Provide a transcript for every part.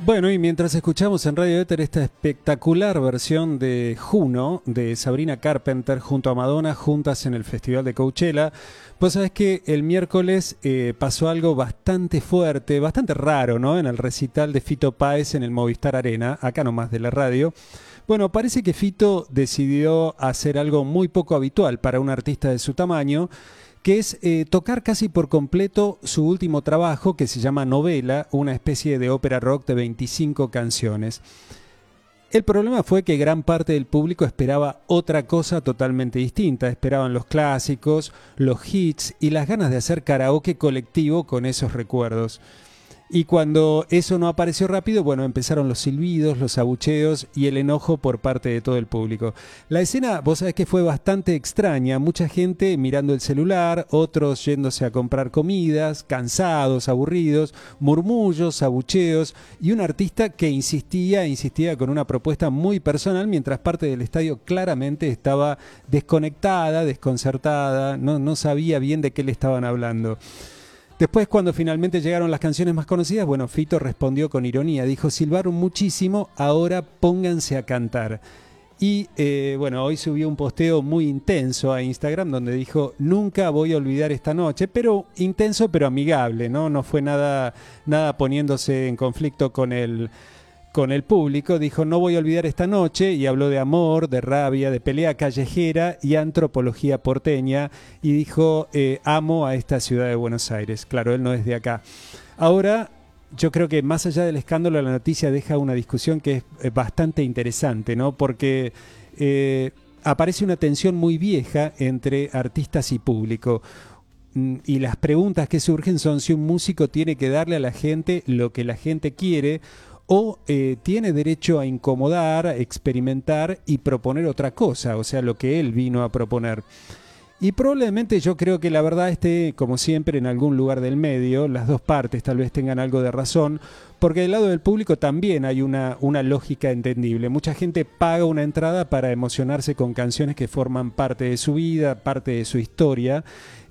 Bueno, y mientras escuchamos en Radio Éter esta espectacular versión de Juno de Sabrina Carpenter junto a Madonna juntas en el Festival de Coachella, pues sabes que el miércoles pasó algo bastante fuerte, bastante raro, ¿no? En el recital de Fito Páez en el Movistar Arena, acá nomás de la radio. Bueno, parece que Fito decidió hacer algo muy poco habitual para un artista de su tamaño, que es tocar casi por completo su último trabajo, que se llama Novela, una especie de ópera rock de 25 canciones. El problema fue que gran parte del público esperaba otra cosa totalmente distinta. Esperaban los clásicos, los hits y las ganas de hacer karaoke colectivo con esos recuerdos. Y cuando eso no apareció rápido, bueno, empezaron los silbidos, los abucheos y el enojo por parte de todo el público. La escena, vos sabés que fue bastante extraña, mucha gente mirando el celular, otros yéndose a comprar comidas, cansados, aburridos, murmullos, abucheos y un artista que insistía con una propuesta muy personal, mientras parte del estadio claramente estaba desconectada, desconcertada, no sabía bien de qué le estaban hablando. Después, cuando finalmente llegaron las canciones más conocidas, bueno, Fito respondió con ironía, dijo: silbaron muchísimo, ahora pónganse a cantar. Y bueno, hoy subió un posteo muy intenso a Instagram donde dijo: nunca voy a olvidar esta noche, pero intenso pero amigable, ¿no? No fue nada poniéndose en conflicto con el público. Dijo: no voy a olvidar esta noche, y habló de amor, de rabia, de pelea callejera y antropología porteña, y dijo: amo a esta ciudad de Buenos Aires. Claro, él no es de acá. Ahora, yo creo que más allá del escándalo, la noticia deja una discusión que es bastante interesante, ¿no? Porque aparece una tensión muy vieja entre artistas y público. Y las preguntas que surgen son si un músico tiene que darle a la gente lo que la gente quiere, o tiene derecho a incomodar, a experimentar y proponer otra cosa, o sea, lo que él vino a proponer. Y probablemente yo creo que la verdad esté, como siempre, en algún lugar del medio. Las dos partes tal vez tengan algo de razón, porque del lado del público también hay una lógica entendible. Mucha gente paga una entrada para emocionarse con canciones que forman parte de su vida, parte de su historia.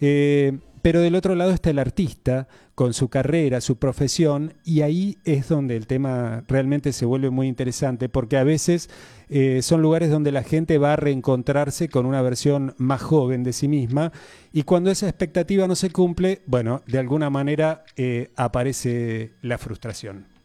Pero del otro lado está el artista, con su carrera, su profesión, y ahí es donde el tema realmente se vuelve muy interesante, porque a veces son lugares donde la gente va a reencontrarse con una versión más joven de sí misma, y cuando esa expectativa no se cumple, bueno, de alguna manera aparece la frustración.